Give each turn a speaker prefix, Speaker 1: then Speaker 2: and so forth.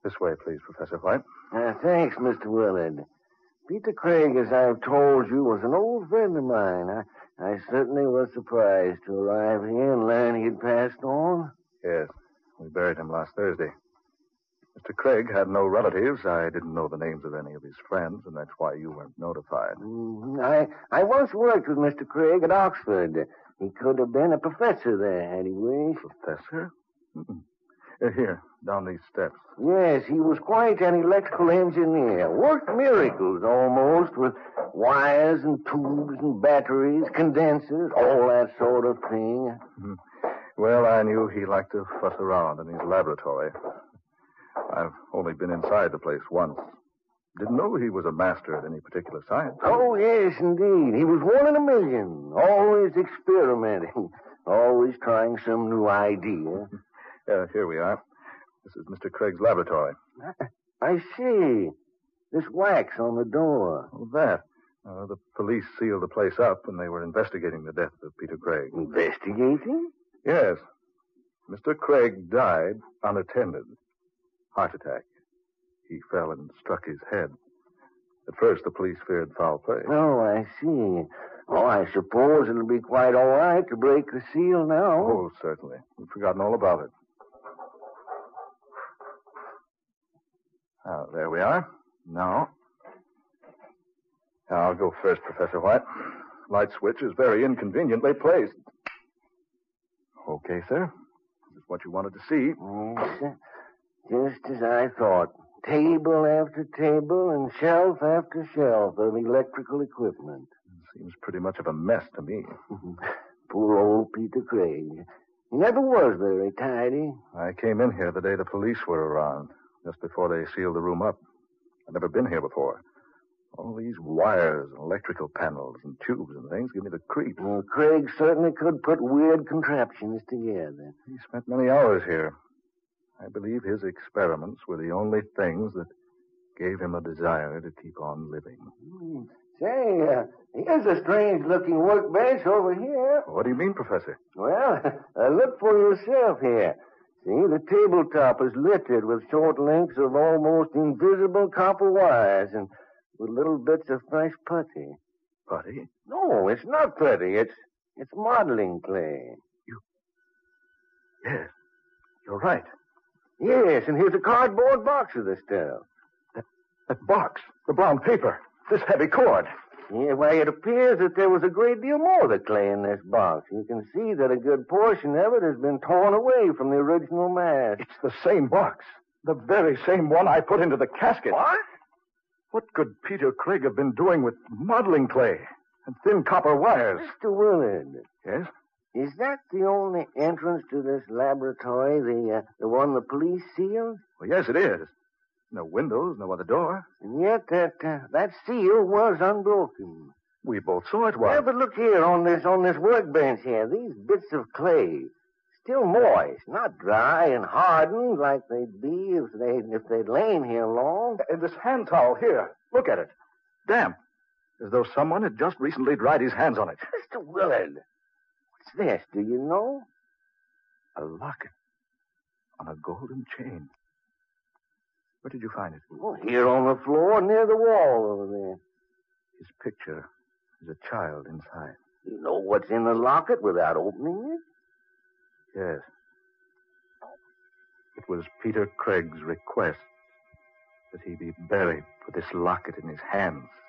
Speaker 1: This way, please, Professor White.
Speaker 2: Thanks, Mr. Willard. Peter Craig, as I've told you, was an old friend of mine. I certainly was surprised to arrive here and learn he'd passed on.
Speaker 1: Yes, we buried him last Thursday. Mr. Craig had no relatives. I didn't know the names of any of his friends, and that's why you weren't notified.
Speaker 2: I once worked with Mr. Craig at Oxford. He could have been a professor there, had he wished.
Speaker 1: Professor? Here, down these steps.
Speaker 2: Yes, he was quite an electrical engineer. Worked miracles almost with wires and tubes and batteries, condensers, all that sort of thing.
Speaker 1: Well, I knew he liked to fuss around in his laboratory. I've only been inside the place once. Didn't know he was a master at any particular science.
Speaker 2: Oh, yes, indeed. He was one in a million. Always experimenting. Always trying some new idea.
Speaker 1: Here we are. This is Mr. Craig's laboratory.
Speaker 2: I see. This wax on the door.
Speaker 1: Oh, that. The police sealed the place up when they were investigating the death of Peter Craig.
Speaker 2: Investigating?
Speaker 1: Yes. Mr. Craig died unattended. Heart attack. He fell and struck his head. At first, the police feared foul play.
Speaker 2: Oh, I see. Oh, I suppose it'll be quite all right to break the seal now.
Speaker 1: Oh, certainly. We've forgotten all about it. There we are. Now, I'll go first, Professor White. Light switch is very inconveniently placed. Okay, sir. This is what you wanted to see.
Speaker 2: Yes, just as I thought. Table after table and shelf after shelf of electrical equipment.
Speaker 1: Seems pretty much of a mess to me.
Speaker 2: Poor old Peter Craig. He never was very tidy.
Speaker 1: I came in here the day the police were around, just before they sealed the room up. I'd never been here before. All these wires and electrical panels and tubes and things give me the creeps.
Speaker 2: Well, Craig certainly could put weird contraptions together.
Speaker 1: He spent many hours here. I believe his experiments were the only things that gave him a desire to keep on living.
Speaker 2: Say, here's a strange-looking workbench over here.
Speaker 1: What do you mean, Professor?
Speaker 2: Well, look for yourself here. See, the tabletop is littered with short links of almost invisible copper wires and with little bits of fresh putty.
Speaker 1: Putty?
Speaker 2: No, it's not putty. It's modeling clay.
Speaker 1: Yes, you're right.
Speaker 2: Yes, and here's a cardboard box of the stuff.
Speaker 1: That box, the brown paper, this heavy cord.
Speaker 2: Yeah, why, it appears that there was a great deal more of the clay in this box. You can see that a good portion of it has been torn away from the original mass.
Speaker 1: It's the same box. The very same one I put into the casket.
Speaker 2: What?
Speaker 1: What could Peter Craig have been doing with modeling clay and thin copper wires?
Speaker 2: Mr. Willard.
Speaker 1: Yes?
Speaker 2: Is that the only entrance to this laboratory, the one the police sealed?
Speaker 1: Well, yes, it is. No windows, no other door.
Speaker 2: And yet that seal was unbroken.
Speaker 1: We both saw it was.
Speaker 2: Yeah, but look here on this workbench here. These bits of clay, still moist, not dry and hardened like they'd be if they'd lain here long.
Speaker 1: And this hand towel here, look at it. Damp. As though someone had just recently dried his hands on it.
Speaker 2: Mr. Willard, what's this? Do you know?
Speaker 1: A locket on a golden chain. Where did you find it?
Speaker 2: Oh, here on the floor near the wall over there.
Speaker 1: His picture is a child inside.
Speaker 2: You know what's in the locket without opening it?
Speaker 1: Yes. It was Peter Craig's request that he be buried with this locket in his hands